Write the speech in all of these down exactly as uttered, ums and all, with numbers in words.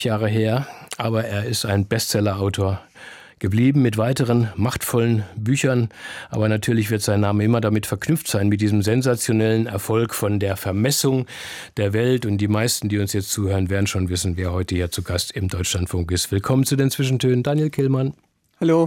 Jahre her, aber er ist ein Bestseller-Autor geblieben mit weiteren machtvollen Büchern. Aber natürlich wird sein Name immer damit verknüpft sein, mit diesem sensationellen Erfolg von der Vermessung der Welt. Und die meisten, die uns jetzt zuhören, werden schon wissen, wer heute hier zu Gast im Deutschlandfunk ist. Willkommen zu den Zwischentönen, Daniel Kehlmann. Hallo.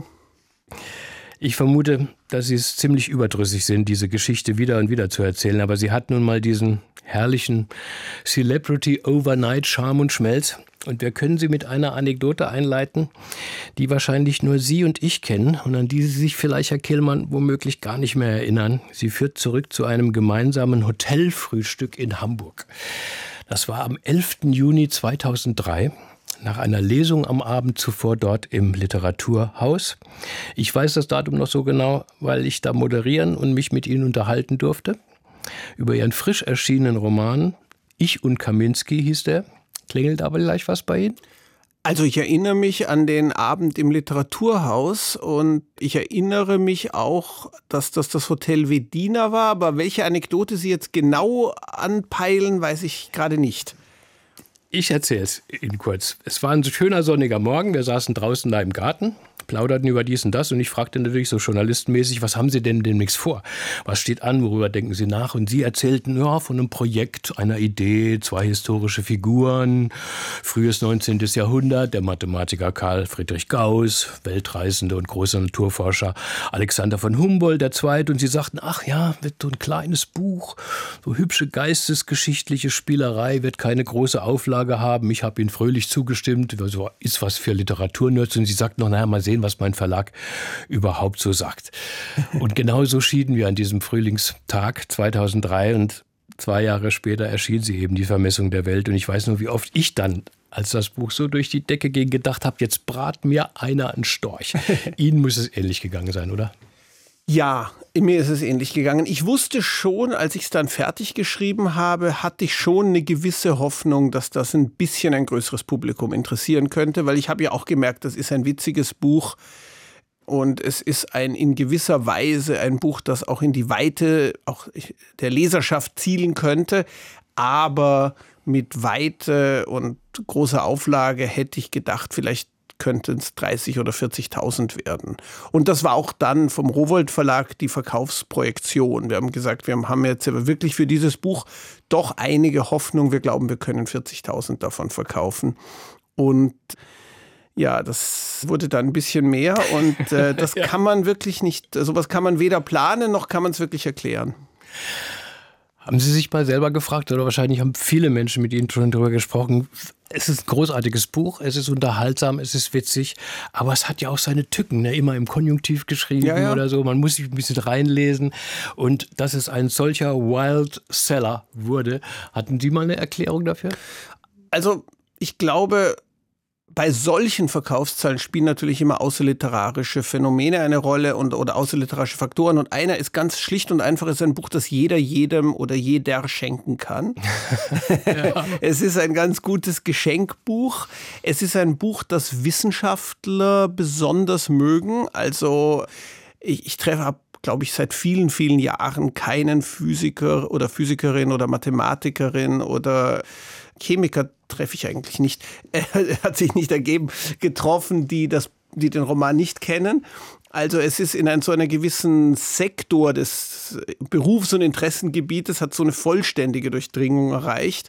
Ich vermute, dass Sie es ziemlich überdrüssig sind, diese Geschichte wieder und wieder zu erzählen. Aber sie hat nun mal diesen herrlichen Celebrity Overnight Charme und Schmelz. Und wir können sie mit einer Anekdote einleiten, die wahrscheinlich nur Sie und ich kennen und an die Sie sich vielleicht, Herr Kehlmann, womöglich gar nicht mehr erinnern. Sie führt zurück zu einem gemeinsamen Hotelfrühstück in Hamburg. Das war am elften Juni zweitausenddrei. Nach einer Lesung am Abend zuvor dort im Literaturhaus. Ich weiß das Datum noch so genau, weil ich da moderieren und mich mit Ihnen unterhalten durfte. Über Ihren frisch erschienenen Roman Ich und Kaminski hieß der. Klingelt aber gleich was bei Ihnen? Also ich erinnere mich an den Abend im Literaturhaus und ich erinnere mich auch, dass das das Hotel Wedina war. Aber welche Anekdote Sie jetzt genau anpeilen, weiß ich gerade nicht. Ich erzähle es Ihnen kurz. Es war ein schöner sonniger Morgen. Wir saßen draußen da im Garten, plauderten über dies und das. Und ich fragte natürlich so journalistenmäßig, was haben Sie denn demnächst vor? Was steht an? Worüber denken Sie nach? Und Sie erzählten ja, von einem Projekt, einer Idee, zwei historische Figuren, frühes neunzehnten. Jahrhundert, der Mathematiker Karl Friedrich Gauss, Weltreisende und großer Naturforscher Alexander von Humboldt, der Zweite. Und Sie sagten, ach ja, wird so ein kleines Buch, so hübsche geistesgeschichtliche Spielerei, wird keine große Auflage haben. Ich habe Ihnen fröhlich zugestimmt, also ist was für Literaturnerds. Und Sie sagten noch, naja, mal sehen, was mein Verlag überhaupt so sagt. Und genau so schieden wir an diesem Frühlingstag zweitausenddrei und zwei Jahre später erschien sie eben, die Vermessung der Welt. Und ich weiß nur, wie oft ich dann, als das Buch so durch die Decke ging, gedacht habe, jetzt brat mir einer einen Storch. Ihnen muss es ähnlich gegangen sein, oder? Ja, mir ist es ähnlich gegangen. Ich wusste schon, als ich es dann fertig geschrieben habe, hatte ich schon eine gewisse Hoffnung, dass das ein bisschen ein größeres Publikum interessieren könnte, weil ich habe ja auch gemerkt, das ist ein witziges Buch und es ist ein in gewisser Weise ein Buch, das auch in die Weite auch der Leserschaft zielen könnte, aber mit Weite und großer Auflage hätte ich gedacht, vielleicht könnten es dreißig oder vierzigtausend werden. Und das war auch dann vom Rowohlt Verlag die Verkaufsprojektion. Wir haben gesagt, wir haben jetzt aber wirklich für dieses Buch doch einige Hoffnung. Wir glauben, wir können vierzigtausend davon verkaufen. Und ja, das wurde dann ein bisschen mehr. Und äh, das ja. kann man wirklich nicht, sowas kann man weder planen, noch kann man es wirklich erklären. Haben Sie sich mal selber gefragt, oder wahrscheinlich haben viele Menschen mit Ihnen schon darüber gesprochen, es ist ein großartiges Buch, es ist unterhaltsam, es ist witzig, aber es hat ja auch seine Tücken, ne? Immer im Konjunktiv geschrieben ja, ja. oder so, man muss sich ein bisschen reinlesen und dass es ein solcher Wild Seller wurde. Hatten Sie mal eine Erklärung dafür? Also ich glaube, bei solchen Verkaufszahlen spielen natürlich immer außerliterarische Phänomene eine Rolle und, oder außerliterarische Faktoren. Und einer ist ganz schlicht und einfach, ist ein Buch, das jeder jedem oder jeder schenken kann. Ja. Es ist ein ganz gutes Geschenkbuch. Es ist ein Buch, das Wissenschaftler besonders mögen. Also ich, ich treffe glaube ich, seit vielen, vielen Jahren keinen Physiker oder Physikerin oder Mathematikerin oder Chemiker treffe ich eigentlich nicht, äh, hat sich nicht ergeben, getroffen, die, das, die den Roman nicht kennen. Also es ist in einem, so einer gewissen Sektor des Berufs- und Interessengebietes, hat so eine vollständige Durchdringung erreicht.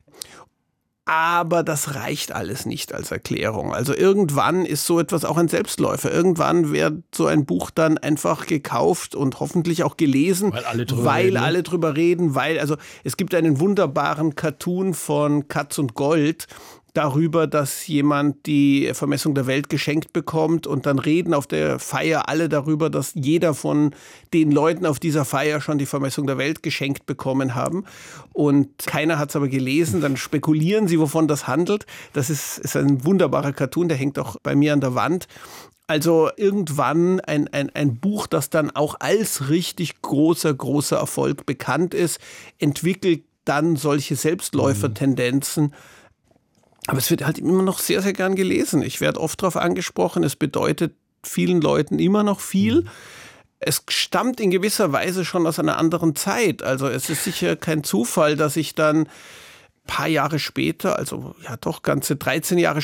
Aber das reicht alles nicht als Erklärung. Also irgendwann ist so etwas auch ein Selbstläufer. Irgendwann wird so ein Buch dann einfach gekauft und hoffentlich auch gelesen, weil alle drüber weil reden. Alle drüber reden weil, also es gibt einen wunderbaren Cartoon von Katz und Gold darüber, dass jemand die Vermessung der Welt geschenkt bekommt und dann reden auf der Feier alle darüber, dass jeder von den Leuten auf dieser Feier schon die Vermessung der Welt geschenkt bekommen haben und keiner hat es aber gelesen, dann spekulieren sie, wovon das handelt. Das ist, ist ein wunderbarer Cartoon, der hängt auch bei mir an der Wand. Also irgendwann ein, ein, ein Buch, das dann auch als richtig großer, großer Erfolg bekannt ist, entwickelt dann solche Selbstläufertendenzen. Aber es wird halt immer noch sehr, sehr gern gelesen. Ich werde oft darauf angesprochen, es bedeutet vielen Leuten immer noch viel. Mhm. Es stammt in gewisser Weise schon aus einer anderen Zeit. Also es ist sicher kein Zufall, dass ich dann paar Jahre später, also ja doch ganze dreizehn Jahre